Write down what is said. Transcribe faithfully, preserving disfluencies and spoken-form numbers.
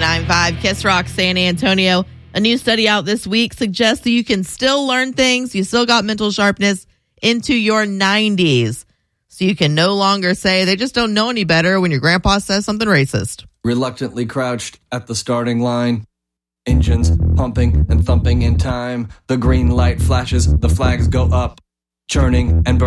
nine point five Kiss Rock San Antonio. A new study out this week suggests that you can still learn things. You still got mental sharpness into your nineties. So you can no longer say they just don't know any better when your grandpa says something racist. Reluctantly crouched at the starting line. Engines pumping and thumping in time. The green light flashes, the flags go up. Churning and burning.